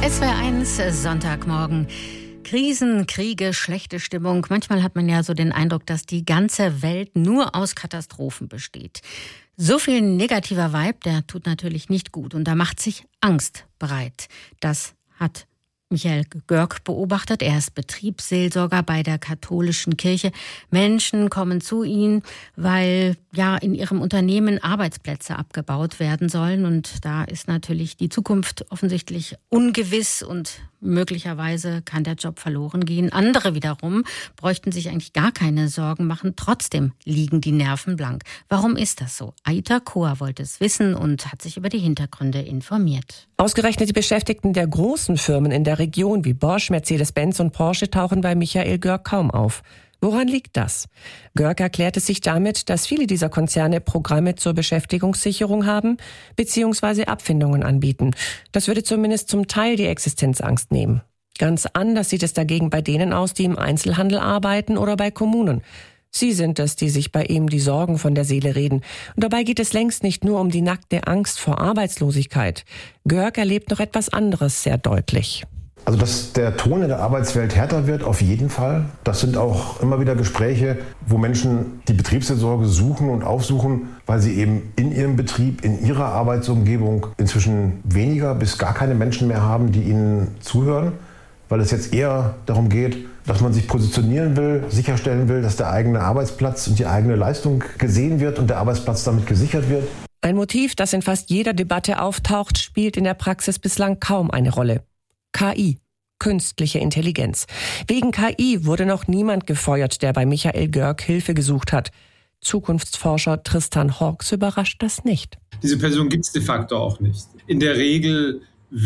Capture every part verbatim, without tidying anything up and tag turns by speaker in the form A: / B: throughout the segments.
A: S W R eins, Sonntagmorgen. Krisen, Kriege, schlechte Stimmung. Manchmal hat man ja so den Eindruck, dass die ganze Welt nur aus Katastrophen besteht. So viel negativer Vibe, der tut natürlich nicht gut. Und da macht sich Angst bereit. Das hat Michael Görg beobachtet. Er ist Betriebsseelsorger bei der katholischen Kirche. Menschen kommen zu ihm, weil ja in ihrem Unternehmen Arbeitsplätze abgebaut werden sollen. Und da ist natürlich die Zukunft offensichtlich ungewiss und möglicherweise kann der Job verloren gehen. Andere wiederum bräuchten sich eigentlich gar keine Sorgen machen. Trotzdem liegen die Nerven blank. Warum ist das so? Aita Koa wollte es wissen und hat sich über die Hintergründe informiert.
B: Ausgerechnet die Beschäftigten der großen Firmen in der Region wie Bosch, Mercedes-Benz und Porsche tauchen bei Michael Görg kaum auf. Woran liegt das? Görg erklärte sich damit, dass viele dieser Konzerne Programme zur Beschäftigungssicherung haben bzw. Abfindungen anbieten. Das würde zumindest zum Teil die Existenzangst nehmen. Ganz anders sieht es dagegen bei denen aus, die im Einzelhandel arbeiten oder bei Kommunen. Sie sind es, die sich bei ihm die Sorgen von der Seele reden. Und dabei geht es längst nicht nur um die nackte Angst vor Arbeitslosigkeit. Görg erlebt noch etwas anderes sehr deutlich.
C: Also dass der Ton in der Arbeitswelt härter wird, auf jeden Fall. Das sind auch immer wieder Gespräche, wo Menschen die Betriebsseelsorge suchen und aufsuchen, weil sie eben in ihrem Betrieb, in ihrer Arbeitsumgebung inzwischen weniger bis gar keine Menschen mehr haben, die ihnen zuhören. Weil es jetzt eher darum geht, dass man sich positionieren will, sicherstellen will, dass der eigene Arbeitsplatz und die eigene Leistung gesehen wird und der Arbeitsplatz damit gesichert wird.
B: Ein Motiv, das in fast jeder Debatte auftaucht, spielt in der Praxis bislang kaum eine Rolle. K I, künstliche Intelligenz. Wegen K I wurde noch niemand gefeuert, der bei Michael Görg Hilfe gesucht hat. Zukunftsforscher Tristan Hawks überrascht das nicht.
D: Diese Person gibt es de facto auch nicht. In der Regel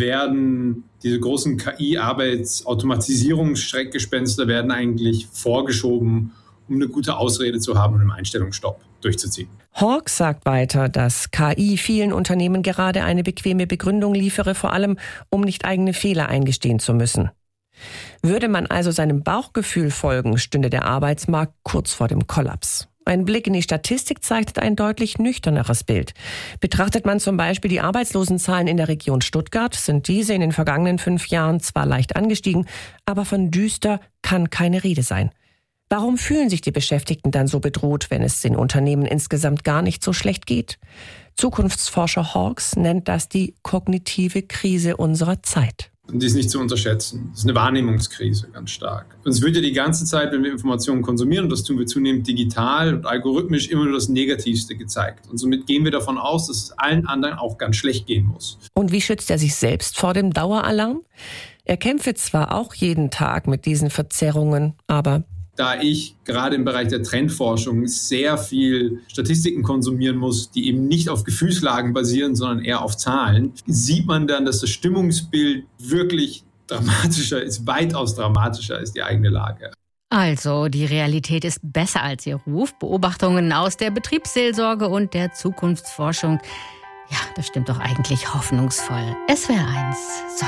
D: werden diese großen K I-Arbeitsautomatisierungsschreckgespenster werden eigentlich vorgeschoben, um eine gute Ausrede zu haben und einen Einstellungsstopp durchzuziehen.
B: Hawks sagt weiter, dass K I vielen Unternehmen gerade eine bequeme Begründung liefere, vor allem um nicht eigene Fehler eingestehen zu müssen. Würde man also seinem Bauchgefühl folgen, stünde der Arbeitsmarkt kurz vor dem Kollaps. Ein Blick in die Statistik zeigt ein deutlich nüchterneres Bild. Betrachtet man zum Beispiel die Arbeitslosenzahlen in der Region Stuttgart, sind diese in den vergangenen fünf Jahren zwar leicht angestiegen, aber von düster kann keine Rede sein. Warum fühlen sich die Beschäftigten dann so bedroht, wenn es den Unternehmen insgesamt gar nicht so schlecht geht? Zukunftsforscher Hawks nennt das die kognitive Krise unserer Zeit.
D: Und die ist nicht zu unterschätzen. Das ist eine Wahrnehmungskrise, ganz stark. Und es wird ja die ganze Zeit, wenn wir Informationen konsumieren, und das tun wir zunehmend digital und algorithmisch, immer nur das Negativste gezeigt. Und somit gehen wir davon aus, dass es allen anderen auch ganz schlecht gehen muss.
B: Und wie schützt er sich selbst vor dem Daueralarm? Er kämpfe zwar auch jeden Tag mit diesen Verzerrungen, aber
D: da ich gerade im Bereich der Trendforschung sehr viel Statistiken konsumieren muss, die eben nicht auf Gefühlslagen basieren, sondern eher auf Zahlen, sieht man dann, dass das Stimmungsbild wirklich dramatischer ist, weitaus dramatischer ist die eigene Lage.
A: Also, die Realität ist besser als ihr Ruf. Beobachtungen aus der Betriebsseelsorge und der Zukunftsforschung. Ja, das stimmt doch eigentlich hoffnungsvoll. S W R eins